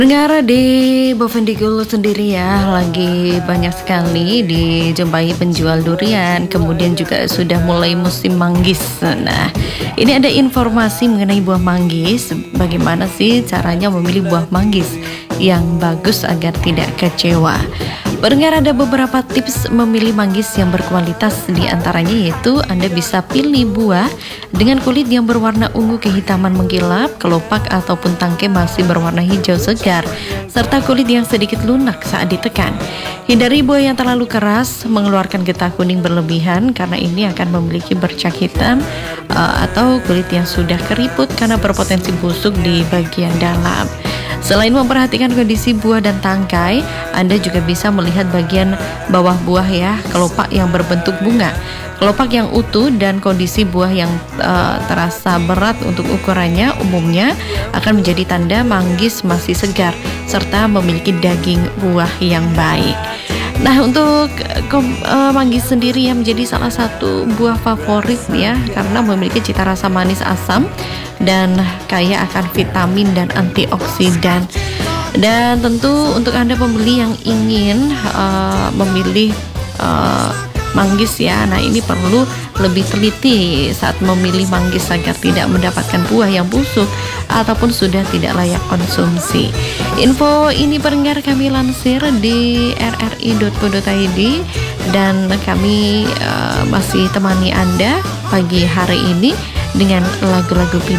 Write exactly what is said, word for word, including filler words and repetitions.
Pengendara di Bovendigul sendiri ya, lagi banyak sekali dijumpai penjual durian, kemudian juga sudah mulai musim manggis. Nah, ini ada informasi mengenai buah manggis, bagaimana sih caranya memilih buah manggis yang bagus agar tidak kecewa. Pendengar, ada beberapa tips memilih manggis yang berkualitas, di antaranya yaitu Anda bisa pilih buah dengan kulit yang berwarna ungu kehitaman mengkilap, kelopak ataupun tangkai masih berwarna hijau segar, serta kulit yang sedikit lunak saat ditekan. Hindari buah yang terlalu keras, mengeluarkan getah kuning berlebihan karena ini akan memiliki bercak hitam uh, atau kulit yang sudah keriput karena berpotensi busuk di bagian dalam. Selain memperhatikan kondisi buah dan tangkai, Anda juga bisa melihat bagian bawah buah ya, kelopak yang berbentuk bunga, kelopak yang utuh, dan kondisi buah yang uh, terasa berat untuk ukurannya umumnya akan menjadi tanda manggis masih segar serta memiliki daging buah yang baik. Nah, untuk uh, manggis sendiri yang menjadi salah satu buah favorit ya, karena memiliki cita rasa manis asam dan kaya akan vitamin dan antioksidan. Dan tentu untuk Anda pembeli yang ingin uh, memilih uh, manggis ya, nah ini perlu lebih teliti saat memilih manggis agar tidak mendapatkan buah yang busuk ataupun sudah tidak layak konsumsi. Info ini pendengar kami lansir di r r i dot co dot i d dan kami uh, masih temani Anda pagi hari ini dengan lagu-lagu pilihan.